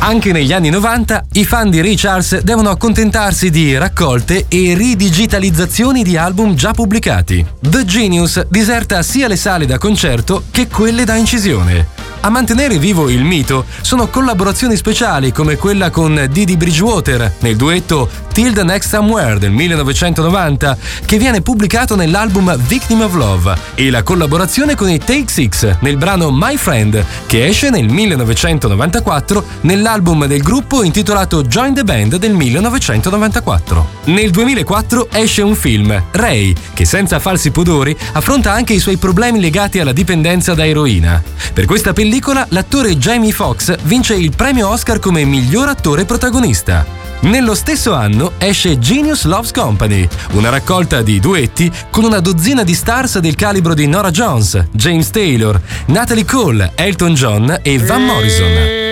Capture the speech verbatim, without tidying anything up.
Anche negli anni novanta i fan di Ray Charles devono accontentarsi di raccolte e ridigitalizzazioni di album già pubblicati. The Genius diserta sia le sale da concerto che quelle da incisione. A mantenere vivo il mito sono collaborazioni speciali come quella con Didi Bridgewater nel duetto Till the Next Somewhere del millenovecentonovanta, che viene pubblicato nell'album Victim of Love, e la collaborazione con i Take Six nel brano My Friend, che esce nel millenovecentonovantaquattro nell'album del gruppo intitolato Join the Band del millenovecentonovantaquattro. Nel duemilaquattro esce un film, Ray, che senza falsi pudori affronta anche i suoi problemi legati alla dipendenza da eroina. Per questa pellicola l'attore Jamie Foxx vince il premio Oscar come miglior attore protagonista. Nello stesso anno esce Genius Loves Company, una raccolta di duetti con una dozzina di stars del calibro di Norah Jones, James Taylor, Natalie Cole, Elton John e Van Morrison.